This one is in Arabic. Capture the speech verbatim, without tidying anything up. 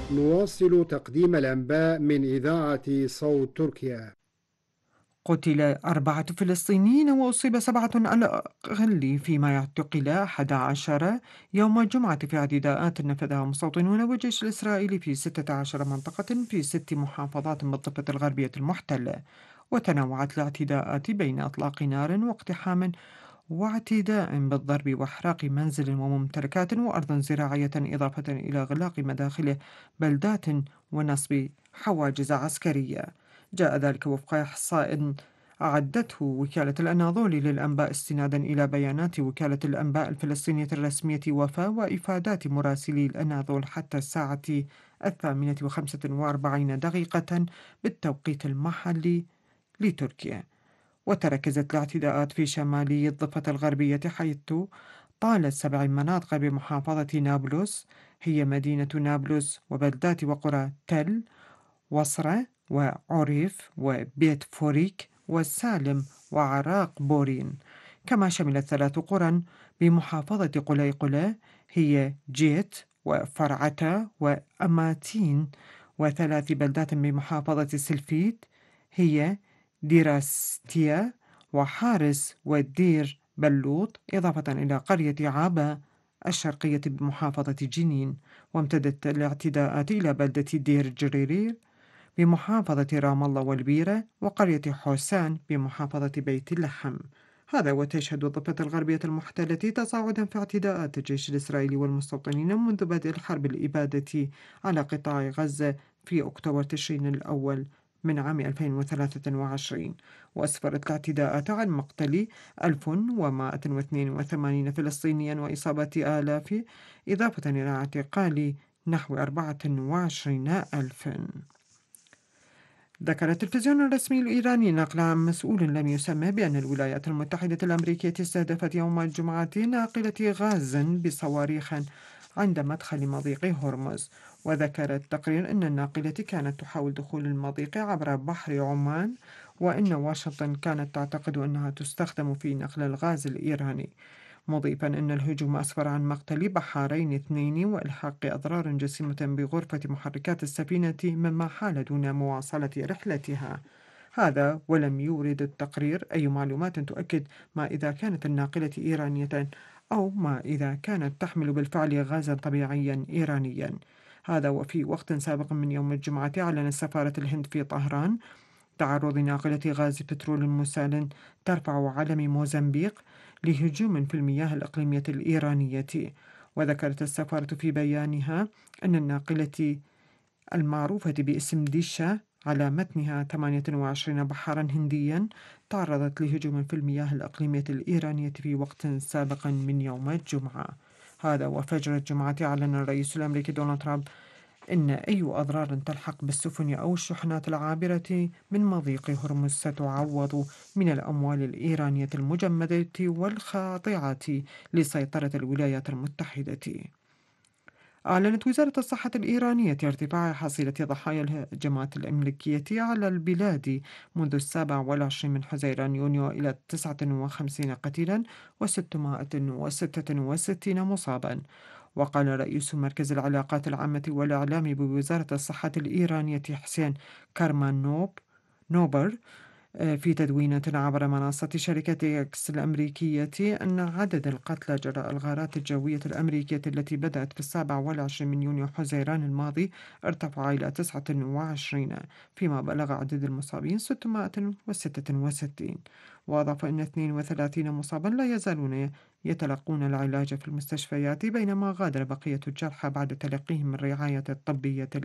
نواصل تقديم الأنباء من إذاعة صوت تركيا. قتل أربعة فلسطينيين وأصيب سبعة على الأقل، فيما اعتقل أحد عشر يوم الجمعة في اعتداءات نفذها مستوطنون والجيش الإسرائيلي في ستة عشر منطقة في ست محافظات بالضفة الغربية المحتلة. وتنوعت الاعتداءات بين إطلاق نار واقتحام واعتداء بالضرب وإحراق منزل وممتلكات وأرض زراعية، إضافة إلى إغلاق مداخل بلدات ونصب حواجز عسكرية. جاء ذلك وفق إحصاء أعدته وكالة الأناضول للأنباء استنادا إلى بيانات وكالة الأنباء الفلسطينية الرسمية وفاء وإفادات مراسلي الأناضول حتى الساعة الثامنة وخمسة وأربعين دقيقة بالتوقيت المحلي لتركيا. وتركزت الاعتداءات في شمالي الضفة الغربية، حيث طالت سبع مناطق بمحافظة نابلس، هي مدينة نابلس وبلدات وقرى تل وصرة وعريف وبيت فوريك وسالم وعراق بورين. كما شملت ثلاث قرى بمحافظة قليقلة، هي جيت وفرعتا وأماتين، وثلاث بلدات بمحافظة سلفيت، هي ديراستيا وحارس ودير بلوط، إضافة إلى قرية عابا الشرقية بمحافظة جنين. وامتدت الاعتداءات إلى بلدة دير جريرير بمحافظة رام الله والبيرة، وقرية حسان بمحافظة بيت اللحم. هذا وتشهد الضفة الغربية المحتلة تصاعدا في اعتداءات الجيش الإسرائيلي والمستوطنين منذ بدء الحرب الإبادة على قطاع غزة في أكتوبر تشرين الأول من عام ألفين وثلاثة وعشرين. وأسفرت الاعتداءات عن مقتل ألف ومائة واثنين وثمانين فلسطينيا وإصابة آلاف، إضافة إلى اعتقال نحو أربعة وعشرين ألفا. ذكر التلفزيون الرسمي الإيراني نقلا عن مسؤول لم يسمى بأن الولايات المتحدة الأمريكية استهدفت يوم الجمعة ناقلة غاز بصواريخ عند مدخل مضيق هرمز. وذكر التقرير أن الناقلة كانت تحاول دخول المضيق عبر بحر عمان، وأن واشنطن كانت تعتقد أنها تستخدم في نقل الغاز الإيراني، مضيفا أن الهجوم أسفر عن مقتل بحارين اثنين وإلحاق أضرار جسيمة بغرفة محركات السفينة، مما حال دون مواصلة رحلتها. هذا ولم يورد التقرير أي معلومات تؤكد ما إذا كانت الناقلة إيرانية أو ما إذا كانت تحمل بالفعل غازا طبيعيا إيرانيا. هذا وفي وقت سابق من يوم الجمعة أعلنت سفارة الهند في طهران تعرض ناقلة غاز بترول مسال ترفع علم موزمبيق لهجوم في المياه الإقليمية الإيرانية. وذكرت السفارة في بيانها أن الناقلة المعروفة باسم ديشا على متنها ثمانية وعشرين بحرا هنديا تعرضت لهجوم في المياه الإقليمية الإيرانية في وقت سابق من يوم الجمعة. هذا وفجر الجمعة أعلن الرئيس الأمريكي دونالد ترامب إن أي أضرار تلحق بالسفن أو الشحنات العابرة من مضيق هرمز ستعوض من الأموال الإيرانية المجمدة والخاضعة لسيطرة الولايات المتحدة. أعلنت وزارة الصحة الإيرانية ارتفاع حصيلة ضحايا الهجمات الأمريكية على البلاد منذ السابع والعشرين من حزيران يونيو إلى تسعة وخمسين قتيلا وستمائة وستة وستين مصابا. وقال رئيس مركز العلاقات العامة والإعلام بوزارة الصحة الإيرانية حسين كارمانوب نوبر في تدوينة عبر منصة شركة إكس الأمريكية أن عدد القتلى جراء الغارات الجوية الأمريكية التي بدأت في السابع والعشرين من يونيو حزيران الماضي ارتفع إلى تسعة وعشرين، فيما بلغ عدد المصابين ستمائة وستة وستين. وأضاف أن اثنين وثلاثين مصابا لا يزالون يتلقون العلاج في المستشفيات، بينما غادر بقية الجرحى بعد تلقيهم الرعاية الطبية